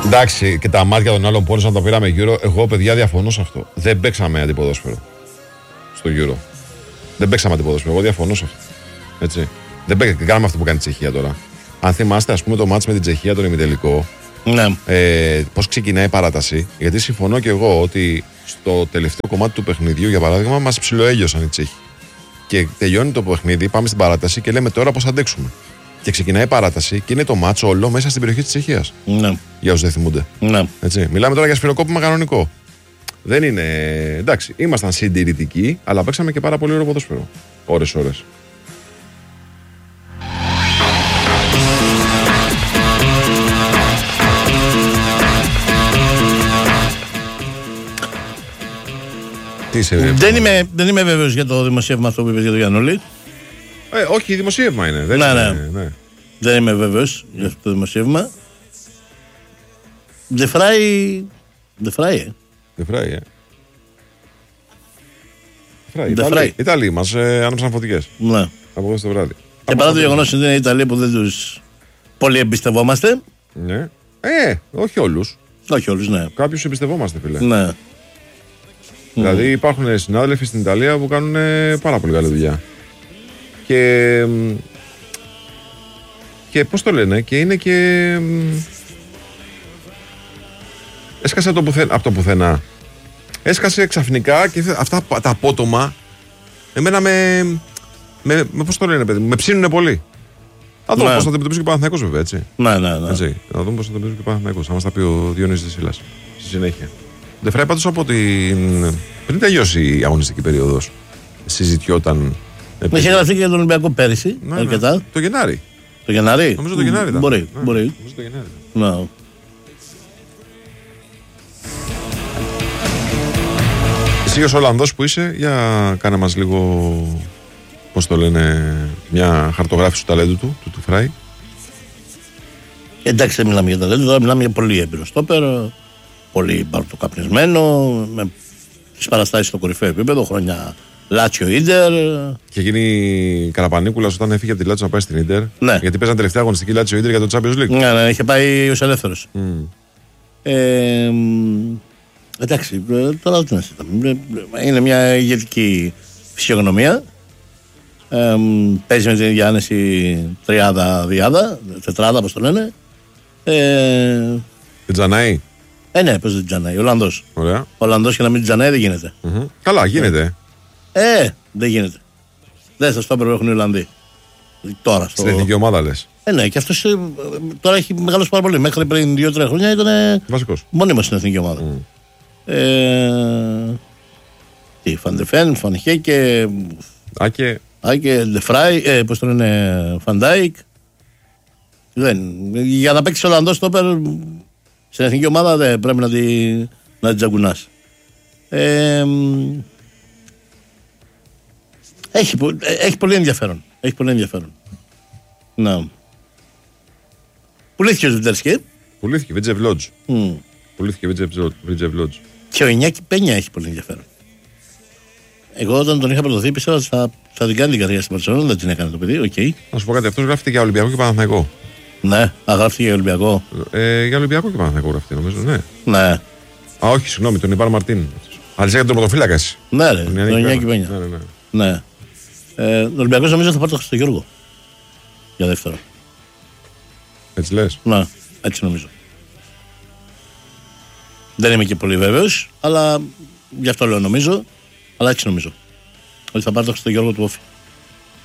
Εντάξει, και τα μάτια των άλλων πόνους να τα πήραμε Euro. Εγώ, παιδιά, διαφωνώ σε αυτό. Δεν παίξαμε αντιποδόσφαιρο στο Euro. Δεν παίξαμε αντιποδόσφαιρο. Εγώ διαφωνώ σε αυτό. Έτσι. Δεν κάναμε αυτό που κάνει η Τσεχία τώρα. Αν θυμάστε, ας πούμε, το μάτς με την Τσεχία, τον ημιτελικό. Ναι. Πώς ξεκινάει η παράταση. Γιατί συμφωνώ και εγώ ότι στο τελευταίο κομμάτι του παιχνιδιού, για παράδειγμα, μας ψιλοέλειωσαν οι Τσέχοι. Και τελειώνει το παιχνίδι, πάμε στην παράταση και λέμε τώρα πώς αντέξουμε. Και ξεκινάει η παράταση και είναι το μάτσο όλο μέσα στην περιοχή της Τσεχίας. Ναι. Για όσους δεν θυμούνται. Ναι. Έτσι. Μιλάμε τώρα για σφυροκόπημα κανονικό. Δεν είναι. Εντάξει, ήμασταν συντηρητικοί, αλλά παίξαμε και πάρα πολύ ωραίο ποδόσφαιρο. Ώρες. Δεν είμαι βέβαιος για το δημοσίευμα αυτό που είπες για τον Γιαννούλη. Όχι, δημοσίευμα είναι. Ναι. Δεν είμαι βέβαιος για αυτό το δημοσίευμα. De Frey. Οι Ιταλοί μας άνοιξαν φωτικές. Ναι. Από εδώ στο βράδυ. Και παρά το γεγονός ότι είναι Ιταλοί που δεν τους πολύ εμπιστευόμαστε. Ναι. Όχι όλους. Όχι όλους, ναι. Κάποιους εμπιστευόμαστε, φίλε. Ναι. Δηλαδή υπάρχουν συνάδελφοι στην Ιταλία που κάνουν πάρα πολύ καλή δουλειά. Και πώς το λένε, και είναι και. Έσκασε από το πουθενά. Έσκασε ξαφνικά και αυτά τα απότομα. Εμένα πώς το λένε, παιδί μου, με ψήνουνε πολύ. Θα δούμε πώς θα αντιμετωπίσει και ο Παναθηναϊκός, βέβαια, έτσι. Ναι. Έτσι. Θα δούμε πώς θα αντιμετωπίσει και ο Παναθηναϊκός. Θα μας τα πει ο Διονύσης Δεσίλας στη συνέχεια. Δεν φράει πάντως από ότι πριν τελειώσει η αγωνιστική περίοδος συζητιόταν. Είχε γραφτεί και για τον Ολυμπιακό πέρυσι. Αρκετά. Το Γενάρη. Το Γενάρη. Νομίζω το Γενάρη ήταν. Μπορεί. Νομίζω το Γενάρη. Ναι. Εσύ ως Ολλανδός που είσαι, για κάνε μας λίγο, πώς το λένε, μια χαρτογράφηση του ταλέντου του Φράι. Εντάξει, δεν μιλάμε για ταλέντο, τώρα μιλάμε για πολύ έμπειρο στόπερ, πολύ παρτοκαπνισμένο, με τις παραστάσεις στο κορυφαίο επίπεδο, χρόνια Λάτσιο Ίντερ. Και γίνει Καραπανίκουλας όταν έφυγε από τη Λάτσιο να πάει στην Ίντερ. Ναι. Γιατί παίζαν τελευταία αγωνιστική Λάτσιο Ίντερ για το Champions League. Ναι, είχε πάει ως ελεύθερος. Εντάξει, τώρα τι να συζητάμε. Είναι μια ηγετική φυσιογνωμία. Παίζει με την ίδια άνεση τριάδα-διάδα, τετράδα, όπως το λένε. Την Τζανάη. Ναι, παίζει την Τζανάη. Ολλανδός. Ωραία. Ολλανδός και να μην την Τζανάη δεν γίνεται. Καλά, γίνεται. Δεν γίνεται. Δεν σας το έπρεπε έχουν οι Ολλανδοί. Τώρα. Στην εθνική ομάδα λες. Ναι, και αυτός τώρα έχει μεγαλώσει πάρα πολύ. Μέχρι πριν 2-3 χρόνια ήταν βασικός. Μόνιμος στην εθνική ομάδα. Τι, Φαντεφέν, Φανχέκε, Άκε, Ντεφράι, πώς το λένε, Φαντάικ. Για να παίξει Ολλανδός στόπερ στην εθνική ομάδα δεν πρέπει να την τζαγκουνάς. Έχει πολύ ενδιαφέρον. Να. Πουλήθηκε ο Ζουντέρσκι. Πουλήθηκε Βίτζεβ Λότζ. Και ο Ινιάκη Πένια έχει πολύ ενδιαφέρον. Εγώ όταν τον είχα προδοθεί πίστευα ότι θα την κάνει την καριέρα στην Μπαρσελόνα, δεν την έκανε το παιδί, οκ. Να σου πω κάτι, αυτός γράφεται για Ολυμπιακό και Παναθηναϊκό. Ναι, γράφεται για Ολυμπιακό. Για Ολυμπιακό και Παναθηναϊκό γράφεται, νομίζω, ναι. Όχι, συγγνώμη, τον Ιβάν Μαρτίν. Αλήθεια για τον πρωτοφύλακα εσύ. Ναι, ρε, τον Ινιάκη Πένια. Ναι. Ο Ολυμπιακός νομίζω θα πάρει τον Χριστογιώργο. Για δεύτερο. Έτσι λες. Ναι, έτσι νομίζω. Δεν είμαι και πολύ βέβαιος, αλλά γι' αυτό λέω νομίζω. Αλλά έτσι νομίζω. Ότι θα πάρει τον Χριστογιώργο του Όφη.